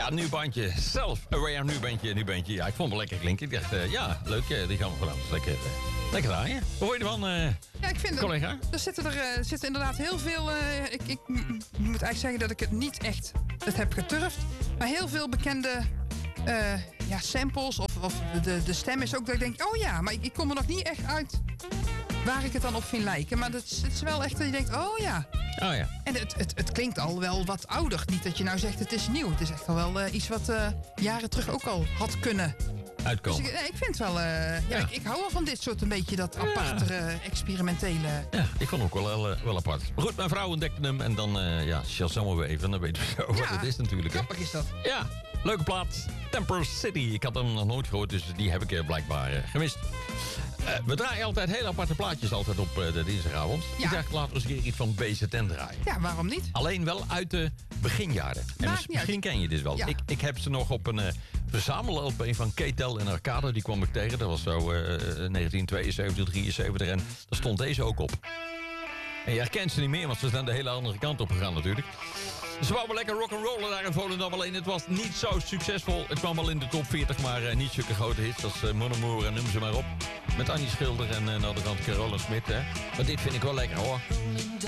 Ja, nieuw bandje. Self-aware, nieuw bandje. Ja, ik vond het wel lekker klinken. Ik dacht, leuk, die gaan we gewoon lekker draaien. Hoe hoor je ervan, ja, ik vind collega? Er zitten inderdaad heel veel... Ik moet eigenlijk zeggen dat ik het niet echt heb geturfd. Maar heel veel bekende samples of de stem is ook dat ik denk... Oh ja, maar ik kom er nog niet echt uit waar ik het dan op vind lijken. Maar het is wel echt dat je denkt, oh ja. Oh ja. En het klinkt al wel wat ouder. Niet dat je nou zegt het is nieuw. Het is echt al wel iets wat jaren terug ook al had kunnen uitkomen. Dus ik vind wel... Ik hou wel van dit soort een beetje dat apartere, experimentele... Ja, ik vond het ook wel apart. Maar goed, mijn vrouw ontdekte hem en dan Shazam we even. Dan weten we zo wat het is natuurlijk. Grappig is dat. Ja, leuke plaat. Temper City. Ik had hem nog nooit gehoord, dus die heb ik blijkbaar gemist. We draaien altijd hele aparte plaatjes altijd op de dinsdagavond. Ja. Ik dacht, laten we eens een keer iets van BZN draaien. Ja, waarom niet? Alleen wel uit de beginjaren. En misschien ken je dit wel. Ja. Ik heb ze nog op een verzamel-LP van Ketel en Arcade. Die kwam ik tegen. Dat was zo 1972, 73. En daar stond deze ook op. En je herkent ze niet meer, want ze zijn de hele andere kant op gegaan natuurlijk. Ze wouden lekker rock'n'rollen daar in Volendam. Alleen het was niet zo succesvol. Het kwam wel in de top 40, maar niet zulke grote hits als Mon Amour en noem ze maar op. Met Annie Schilder en naar de kant Carola Smit. Hè. Maar dit vind ik wel lekker hoor.